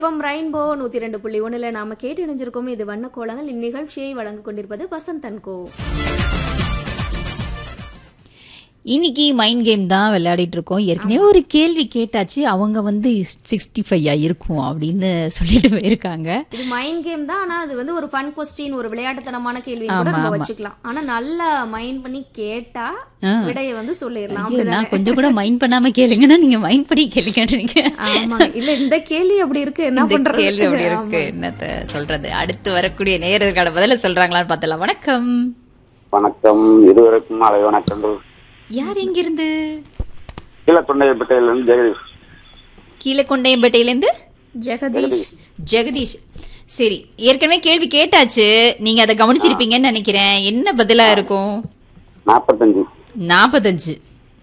Rainbow 102.1 நாம கேட்டு இணைஞ்சிருக்கோம். இது வண்ண கோலங்கள். இந்நிகழ்ச்சியை வழங்கிக் கொண்டிருப்பது வசந்த் அண்ட் கோ. இன்னைக்கு மைண்ட் கேம் தான் விளையாடிட்டு இருக்கோம். ஏற்கனவே ஒரு கேள்வி கேட்டாச்சு, அவங்க 65 இருக்கும் அப்படின்னு சொல்லிட்டு போயிருக்காங்க. இது மைண்ட் கேம் தான், ஆனா அது ஒரு ஃபன் கொஸ்டின், ஒரு விளையாட்டுத்தனமான கேள்வி கூட நம்ம வச்சுக்கலாம். ஆனா நல்லா மைண்ட் பண்ணி கேட்டா விடைய சொல்லிடலாம். நான் கொஞ்சம் கூட மைண்ட் பண்ணாம கேளுங்கன்னா நீங்க மைண்ட் பண்ணி கேளுங்க. ஆமா, இல்ல இந்த கேள்வி அப்படி இருக்கு, என்ன பண்றது? கேள்வி அப்படி இருக்கு, என்னத்த சொல்றது. அடுத்து வரக்கூடிய நேயர்களுக்கான பதில சொல்றாங்களான்னு பார்த்தலாம். வணக்கம். வணக்கம், இதுவரைக்கும் மாலை வணக்கங்கள். யார் எங்கிருந்து? கீழக்கொண்டையம்பேட்டையிலிருந்து ஜெகதீஷ். கீழக்கொண்டையம்பேட்டையிலிருந்து ஜெகதீஷ். ஜெகதீஷ், சரி. ஏற்கனவே கேள்வி கேட்டாச்சு, நீங்க அதை கவனிச்சிருப்பீங்கன்னு நினைக்கிறேன். என்ன பதிலா இருக்கும்? 45. 45.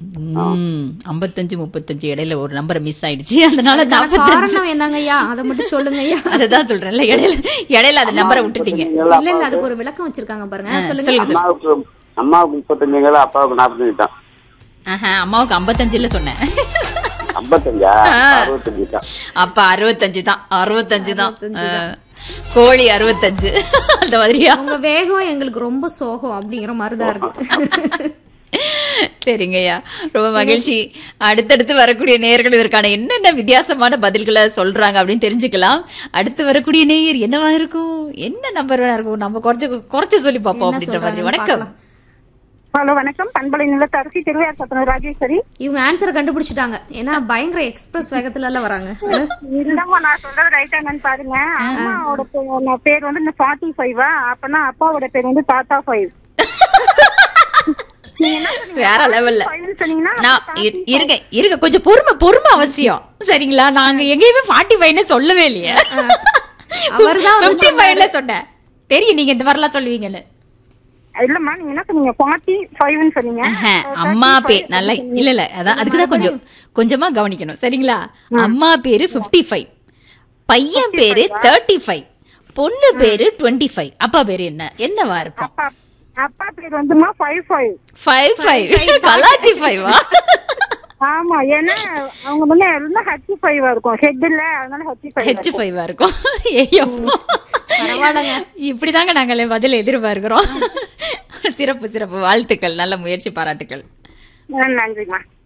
55 35 இடையில ஒரு நம்பர் மிஸ் ஆயிடுச்சு, அதனால 45. என்னங்கய்யா, அதை மட்டும் சொல்லுங்கய்யா. அதுதான் சொல்றேன்ல, இடையில அந்த நம்பரை விட்டுட்டீங்க. இல்ல இல்ல, அதுக்கு ஒரு விளக்கம் வச்சிருக்காங்க பாருங்க. சொல்லுங்க. அம்மாவுக்கு 35, அப்பாவுக்கு 45 தான். அம்மாவுக்கு 55 சொன்னேன். 55? 65 தான். அப்ப 65 தான். 65 தான். கோழி 65 அந்த மாதிரியா? உங்க வேகம் எங்களுக்கு ரொம்ப சோகம் அப்படிங்கிற மாதிரிதான் இருக்கு. சரிங்கய்யா, ரொம்ப மகிழ்ச்சி. அடுத்தடுத்து வரக்கூடிய நேயர்கள் இதற்கான என்னென்ன வித்தியாசமான பதில்களை சொல்றாங்க அப்படின்னு தெரிஞ்சுக்கலாம். அடுத்து வரக்கூடிய நேயர் என்னவா இருக்கும், என்ன நம்பர் வேணா இருக்கும், நம்ம குறைச்சு சொல்லி பார்ப்போம் அப்படின்ற மாதிரி. வணக்கம். ஹலோ, வணக்கம். பண்பலை நிலத்தரசி திருவையார் சத்தனர் ராஜேஸ்வரி. இவங்க ஆன்சரை கண்டுபிடிச்சிட்டாங்க. ஏன்னா பயங்கர எக்ஸ்பிரஸ் வேகத்துல எல்லாம் வராங்க. இல்லம்மா, நான் சொல்றது ரைட்டாங்கன்னு பாருங்க. அம்மாவோட பேர் 45, அப்பனா அப்பாவோட பேர் தாத்தா 5. வேற லெவல்ல இருங்க, கொஞ்சம் பொறுமை அவசியம். சரிங்களா? நாங்க எங்கேயுமே 45 சொல்லவே இல்லையே. அவர்தான் 55 சொன்னேன். தெரியும் நீங்க இந்த மாதிரிலாம் சொல்லுவீங்கன்னு. இல்லம்மா, நீங்க என்ன சொன்னீங்க? 45 சொன்னீங்க. அம்மா பேர் நல்ல இல்ல அதான், அதுக்குதான் கொஞ்சமா கவனிக்கணும். சரிங்களா? அம்மா பேரு 55, பையன் பேரு 35, பொண்ணு பேரு 25. அப்பா பேரு என்னவா இருக்கும்? அப்பா பேர் 55. கலாச்சி 5. ஆமா, ஏன்னா அவங்க H5 இருக்கும். ஹெட் இல்ல, அதனால H5 இருக்கும். இப்படிதாங்க நாங்களே பதில் எதிர்பார்க்கிறோம். சிறப்பு, வாழ்த்துக்கள், நல்ல முயற்சி, பாராட்டுக்கள். நன்றிமா.